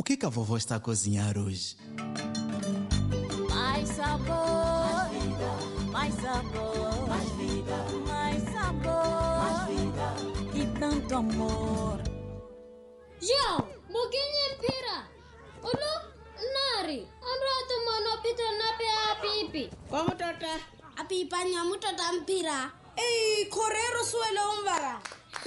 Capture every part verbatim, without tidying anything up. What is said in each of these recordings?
que que a vovó está a cozinhar hoje? Mais sabor, mais vida, mais sabor, mais vida, mais sabor, mais vida e tanto amor. João, moginye mpira. Ulu, nari, amrato mano pita nape a pipi. Como tota? A pipa nyamu tota mpira. Ei, correro suelo umbara.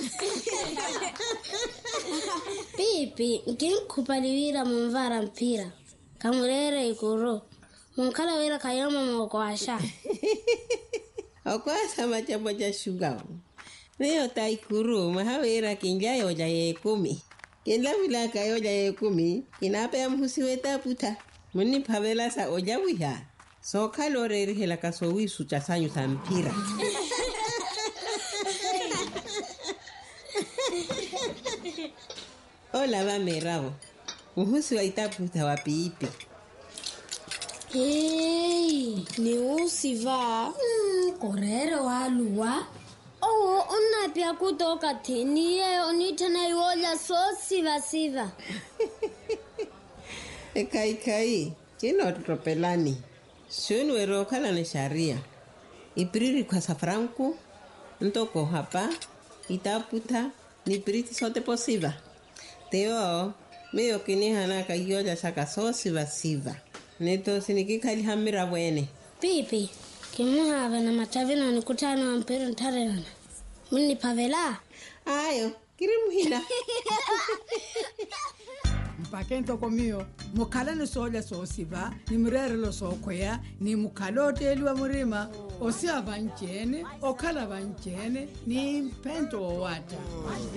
Pipi, ngin kupaliwira mumvara mpira. Kamurere ikuro. Munkala wira kayoma mwakwasha. Okwasa machabo ja shugao. Neo taikuru mahawira kinjayo ja ye kumi. Kinla vila kayo ja ye kumi. Kinape mhusiwe taputa. Muni pavela sa ojawiha. So kalore hela kasowi suchasanyu sa mpira. Hola va merabo. Mhusiwe itaputa wa pipi. Hey, Ni usiva. mm, korere walua. Oh, unapia kutoka tiniye onitana yola so siva siva. E kai kai. Kino tropelani. Shunu ero kala na sharia. Ipriri kwa safranku. Ntoko hapa. Itaputa. Ni priti sote posiva. Teo. Meo kini hanaka yoja saka so siva siva. Neto siniki kali hamira wene. Pipi, kimuhave na matavina nikutana wa mpira ntarelana. Muni pavela. Ayo. Kirimuhina. Mpakento komio mukhala ni soja so siva ni mrerelo so koya ni mukhalote eliwa murima osia vanchene okhala vanchene ni pento wata.